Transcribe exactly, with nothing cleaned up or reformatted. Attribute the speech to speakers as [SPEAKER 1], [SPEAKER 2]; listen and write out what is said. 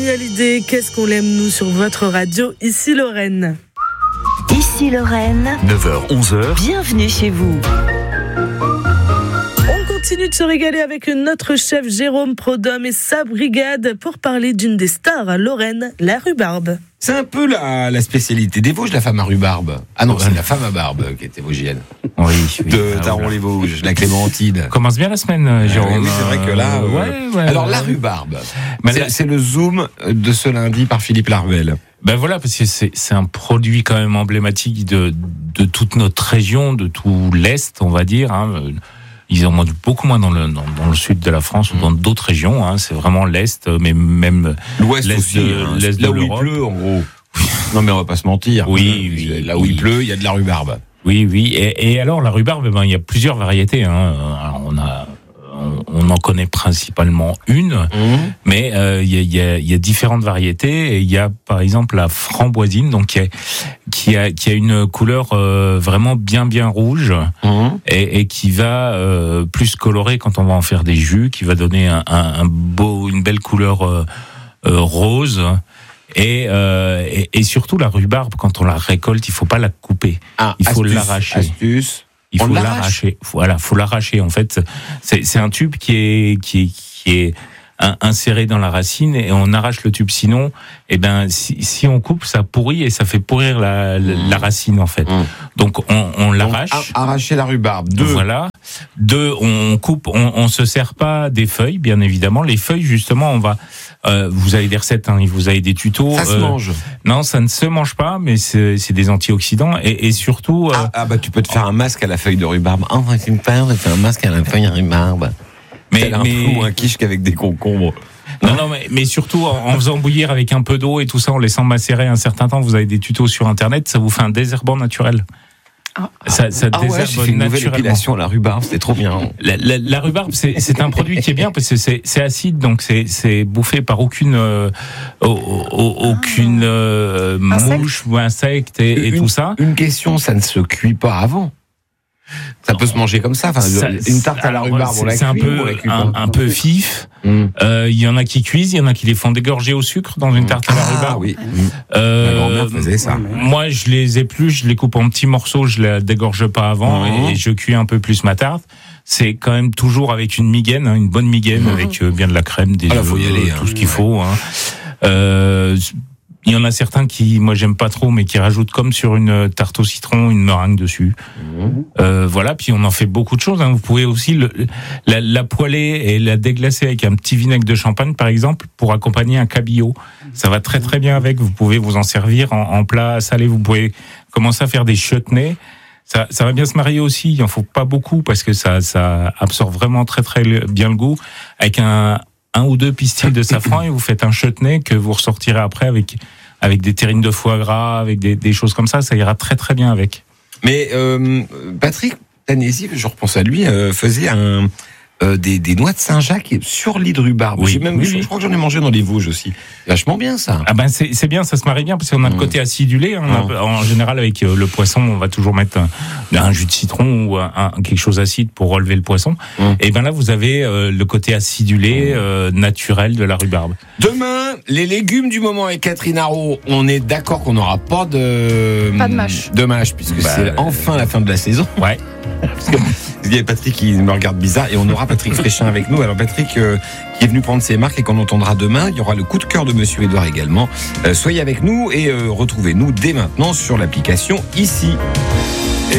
[SPEAKER 1] L'idée, qu'est-ce qu'on l'aime nous sur votre radio, ici Lorraine.
[SPEAKER 2] Ici Lorraine,
[SPEAKER 3] neuf heures onze heures,
[SPEAKER 2] bienvenue chez vous.
[SPEAKER 1] On continue de se régaler avec notre chef Jérôme Prodhomme et sa brigade pour parler d'une des stars à Lorraine, la rhubarbe.
[SPEAKER 4] C'est un peu la, la spécialité des Vosges, la femme à rhubarbe. Ah non, c'est la femme à barbe qui était vosgienne.
[SPEAKER 5] Oui, oui.
[SPEAKER 4] De
[SPEAKER 5] Ah,
[SPEAKER 4] Taron les Vosges, la Clémentine.
[SPEAKER 5] Commence bien la semaine, Jérôme.
[SPEAKER 4] Ah oui, c'est vrai que là.
[SPEAKER 5] Euh,
[SPEAKER 4] euh,
[SPEAKER 5] ouais, ouais,
[SPEAKER 4] alors
[SPEAKER 5] ouais.
[SPEAKER 4] la rhubarbe,
[SPEAKER 5] Mais
[SPEAKER 4] c'est,
[SPEAKER 5] là-
[SPEAKER 4] c'est le zoom de ce lundi par Philippe Larvel.
[SPEAKER 5] Ben voilà, parce que c'est, c'est un produit quand même emblématique de, de toute notre région, de tout l'Est, on va dire. Hein. Ils en mangent beaucoup moins dans le, dans, dans le sud de la France ou dans d'autres régions. Hein. C'est vraiment l'Est, mais même
[SPEAKER 4] L'Ouest
[SPEAKER 5] l'Est
[SPEAKER 4] aussi,
[SPEAKER 5] de,
[SPEAKER 4] hein,
[SPEAKER 5] l'Est
[SPEAKER 4] là
[SPEAKER 5] de
[SPEAKER 4] où
[SPEAKER 5] l'Europe.
[SPEAKER 4] il pleut en gros. Non mais on va pas se mentir.
[SPEAKER 5] Oui, oui,
[SPEAKER 4] Là où
[SPEAKER 5] oui.
[SPEAKER 4] il pleut, il y a de la rhubarbe.
[SPEAKER 5] Oui, oui. Et, et alors, la rhubarbe, ben, il y a plusieurs variétés. Hein. Alors, on a, on, on en connaît principalement une,
[SPEAKER 4] Mmh.
[SPEAKER 5] mais euh, il y, a, il y, a, il y a différentes variétés. Et il y a, par exemple, la framboisine, donc qui a, qui a, qui a une couleur euh, vraiment bien, bien rouge,
[SPEAKER 4] Mmh.
[SPEAKER 5] et, et qui va euh, plus colorer quand on va en faire des jus, qui va donner un, un, un beau, une belle couleur euh, euh, rose. Et, euh, et, et surtout la rhubarbe, quand on la récolte, il faut pas la couper.
[SPEAKER 4] Ah,
[SPEAKER 5] Il faut
[SPEAKER 4] astuce,
[SPEAKER 5] l'arracher.
[SPEAKER 4] Astuce.
[SPEAKER 5] Il
[SPEAKER 4] On
[SPEAKER 5] faut
[SPEAKER 4] l'arrache.
[SPEAKER 5] l'arracher. Voilà, faut l'arracher. En fait, c'est, c'est un tube qui est qui est qui est in- inséré dans la racine et on arrache le tube. Sinon, eh ben, si, si on coupe, ça pourrit et ça fait pourrir la, la, la racine en fait.
[SPEAKER 4] Mmh.
[SPEAKER 5] Donc on, on l'arrache.
[SPEAKER 4] Donc, a- arracher la rhubarbe. Deux.
[SPEAKER 5] Voilà. Deux, on coupe, on, on se sert pas des feuilles, bien évidemment. Les feuilles, justement, on va. Euh, vous avez des recettes, hein, vous avez des tutos.
[SPEAKER 4] Ça se
[SPEAKER 5] euh,
[SPEAKER 4] mange.
[SPEAKER 5] Non, ça ne se mange pas, mais c'est, c'est des antioxydants et, et surtout. euh,
[SPEAKER 4] Ah, ah bah tu peux te faire un masque à la feuille de rhubarbe. Ah, c'est une paire de faire un masque à la feuille de rhubarbe.
[SPEAKER 5] mais
[SPEAKER 4] Elle est un
[SPEAKER 5] mais
[SPEAKER 4] peu moins quiche qu'avec des concombres.
[SPEAKER 5] non, non, mais, mais surtout en, en faisant bouillir avec un peu d'eau et tout ça, en laissant macérer un certain temps. Vous avez des tutos sur Internet, ça vous fait un désherbant naturel. Ça, ça
[SPEAKER 4] Ah ouais,
[SPEAKER 5] désherbe
[SPEAKER 4] j'ai fait une nouvelle
[SPEAKER 5] naturellement.
[SPEAKER 4] épilation à la rhubarbe, c'était trop bien.
[SPEAKER 5] La, la, la rhubarbe, c'est, c'est un produit qui est bien parce que c'est, c'est acide, donc c'est, c'est bouffé par aucune, euh, au- au- aucune euh, mouche ou insecte et, et
[SPEAKER 4] une,
[SPEAKER 5] tout ça.
[SPEAKER 4] Une question, ça ne se cuit pas avant. Ça peut se manger comme ça. Enfin,
[SPEAKER 5] Ça-
[SPEAKER 4] une tarte à la
[SPEAKER 5] alors,
[SPEAKER 4] rhubarbe, on la
[SPEAKER 5] c'est un
[SPEAKER 4] cuit
[SPEAKER 5] peu,
[SPEAKER 4] ou on la cuit
[SPEAKER 5] un,
[SPEAKER 4] pas
[SPEAKER 5] un peu vif.
[SPEAKER 4] Mmh.
[SPEAKER 5] Euh, Il y en a qui cuisent, il y en a qui les font dégorger au sucre dans une tarte à la
[SPEAKER 4] Ah
[SPEAKER 5] rhubarbe.
[SPEAKER 4] oui.
[SPEAKER 5] Euh,
[SPEAKER 4] Ma grand-mère faisait ça.
[SPEAKER 5] Moi, je les épluche, je les coupe en petits morceaux, je les dégorge pas avant
[SPEAKER 4] Mmh.
[SPEAKER 5] et je cuis un peu plus ma tarte. C'est quand même toujours avec une migaine, hein, une bonne migaine,
[SPEAKER 4] Mmh.
[SPEAKER 5] avec euh, bien de la crème, des
[SPEAKER 4] Ah là,
[SPEAKER 5] œufs,
[SPEAKER 4] faut y aller,
[SPEAKER 5] tout
[SPEAKER 4] hein.
[SPEAKER 5] ce qu'il faut. Hein. Euh, il y en a certains qui, moi, j'aime pas trop, mais qui rajoutent comme sur une tarte au citron, une meringue dessus.
[SPEAKER 4] Mmh.
[SPEAKER 5] Euh, voilà, puis on en fait beaucoup de choses. Hein. Vous pouvez aussi le, la, la poêler et la déglacer avec un petit vinaigre de champagne, par exemple, pour accompagner un cabillaud. Ça va très très bien avec. Vous pouvez vous en servir en, en plat salé. Vous pouvez commencer à faire des chutneys. Ça, ça va bien se marier aussi. Il en faut pas beaucoup parce que ça, ça absorbe vraiment très très bien le goût. Avec un, un ou deux pistils de safran et vous faites un chutney que vous ressortirez après avec avec des terrines de foie gras, avec des, des choses comme ça. Ça ira très très bien avec.
[SPEAKER 4] Mais euh, Patrick Tanesi, je repense à lui, euh, faisait un, euh, des, des noix de Saint-Jacques sur lit de rhubarbe.
[SPEAKER 5] Oui,
[SPEAKER 4] J'ai même,
[SPEAKER 5] oui,
[SPEAKER 4] je,
[SPEAKER 5] oui.
[SPEAKER 4] je crois que j'en ai mangé dans les Vosges aussi. Vachement bien ça.
[SPEAKER 5] Ah ben c'est c'est bien, ça se marie bien parce qu'on a le
[SPEAKER 4] Mmh.
[SPEAKER 5] côté acidulé. Hein,
[SPEAKER 4] Mmh.
[SPEAKER 5] En général, avec euh, le poisson, on va toujours mettre un, un jus de citron ou un, un- quelque chose acide pour relever le poisson.
[SPEAKER 4] Mmh.
[SPEAKER 5] Et ben là, vous avez euh, le côté acidulé euh, naturel de la rhubarbe.
[SPEAKER 4] Demain, les légumes du moment avec Catherine Arrault. On est d'accord qu'on n'aura pas de
[SPEAKER 6] Pas de mâche.
[SPEAKER 4] de mâche puisque
[SPEAKER 5] Bah,
[SPEAKER 4] c'est enfin la fin de la saison.
[SPEAKER 5] Ouais.
[SPEAKER 4] Parce que il y a Patrick qui me regarde bizarre et on aura Patrick Fréchin avec nous. Alors Patrick euh, qui est venu prendre ses marques et qu'on entendra demain. Il y aura le coup de cœur de Monsieur Édouard également. Euh, soyez avec nous et euh, retrouvez-nous dès maintenant sur l'application ici.